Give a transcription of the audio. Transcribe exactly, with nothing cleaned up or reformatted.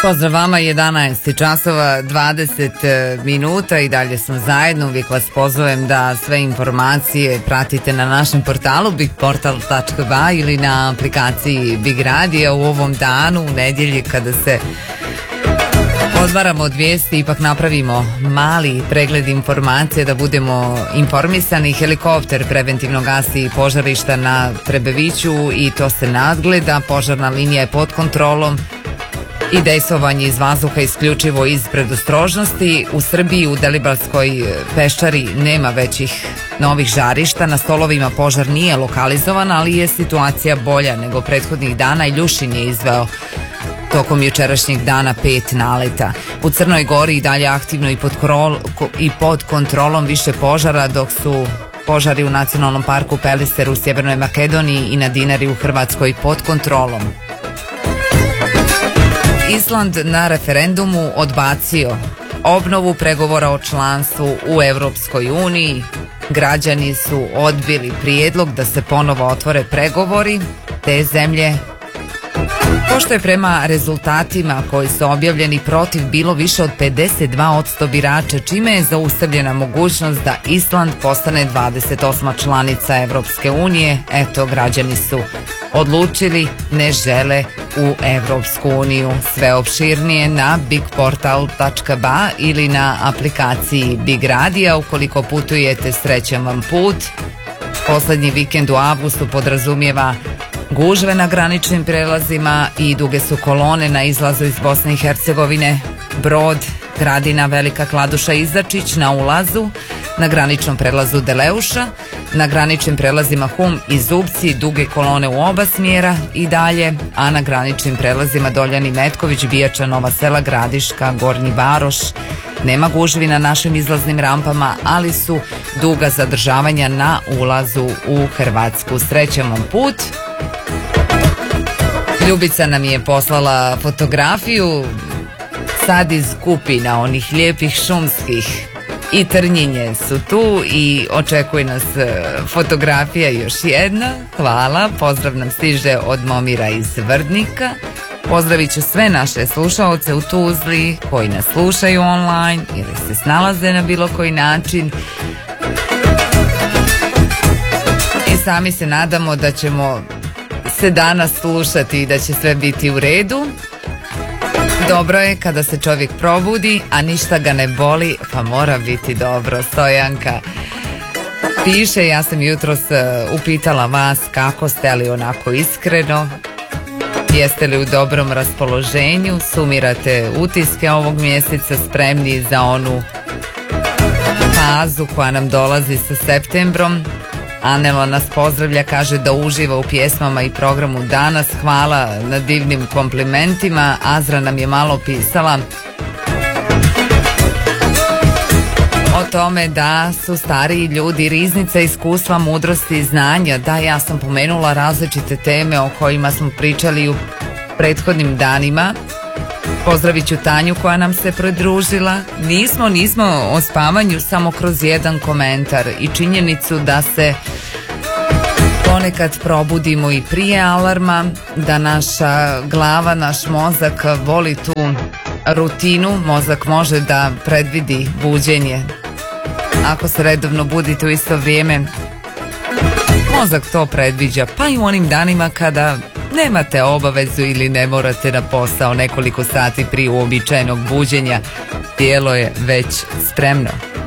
Pozdrav vama, jedanaest časova dvadeset minuta i dalje smo zajedno. Uvijek vas pozovem da sve informacije pratite na našem portalu big portal tačka ba ili na aplikaciji Big Radio. U ovom danu, u nedjelji, kada se odvaramo od vijesti, ipak napravimo mali pregled informacije da budemo informisani. Helikopter preventivno gasi požarišta na Trebeviću i to se nadgleda. Požarna linija je pod kontrolom i dejstvovanje iz vazduha isključivo iz predostrožnosti. U Srbiji u Delibarskoj peščari nema većih novih žarišta. Na Stolovima požar nije lokalizovan, ali je situacija bolja nego prethodnih dana i Ljušin je izveo tokom jučerašnjeg dana pet naleta. U Crnoj Gori i dalje aktivno i pod, krol, i pod kontrolom više požara, dok su požari u Nacionalnom parku Pelister u Sjevernoj Makedoniji i na Dinari u Hrvatskoj pod kontrolom. Island na referendumu odbacio obnovu pregovora o članstvu u Europskoj uniji. Građani su odbili prijedlog da se ponovo otvore pregovori te zemlje, pošto je prema rezultatima koji su objavljeni protiv bilo više od pedeset dva posto birača, čime je zaustavljena mogućnost da Island postane dvadeset osma članica Europske unije. Eto, građani su odlučili, ne žele u Europsku uniju. Sve opširnije na big portal tačka ba ili na aplikaciji Big Radio. Ukoliko putujete, srećan vam put. Posljednji vikend u avgustu podrazumijeva gužve na graničnim prelazima i duge su kolone na izlazu iz Bosne i Hercegovine. Brod, Gradina, Velika Kladuša, Izačić na ulazu, na graničnom prelazu Deleuša, na graničnim prelazima Hum i Zubci duge kolone u oba smjera i dalje, a na graničnim prelazima Doljani, Metković, Bijača, Nova Sela, Gradiška, Gornji Varoš nema gužvi na našim izlaznim rampama, ali su duga zadržavanja na ulazu u Hrvatsku. Srećan vam put. Ljubica nam je poslala fotografiju sad iz kupina, onih lijepih šumskih, i trnjinje su tu i očekuje nas fotografija još jedna. Hvala, pozdrav nam stiže od Momira iz Vrdnika. Pozdravit ću sve naše slušaoce u Tuzli koji nas slušaju online ili se snalaze na bilo koji način. I sami se nadamo da ćemo se danas slušati i da će sve biti u redu. Dobro je kada se čovjek probudi, a ništa ga ne boli, pa mora biti dobro. Stojanka piše, ja sam jutros upitala vas kako ste, ali onako iskreno. Jeste li u dobrom raspoloženju? Sumirate utiske ovog mjeseca, spremni za onu fazu koja nam dolazi sa septembrom. Anelo nas pozdravlja, kaže da uživa u pjesmama i programu danas. Hvala na divnim komplimentima. Azra nam je malo pisala o tome da su stariji ljudi riznica iskustva, mudrosti i znanja. Da, ja sam pomenula različite teme o kojima smo pričali u prethodnim danima. Pozdravit ću Tanju koja nam se pridružila. Nismo, nismo o spavanju samo kroz jedan komentar i činjenicu da se ponekad probudimo i prije alarma, da naša glava, naš mozak voli tu rutinu. Mozak može da predvidi buđenje. Ako se redovno budite u isto vrijeme, mozak to predviđa, pa i u onim danima kada nemate obavezu ili ne morate na posao nekoliko sati prije uobičajenog buđenja, tijelo je već spremno.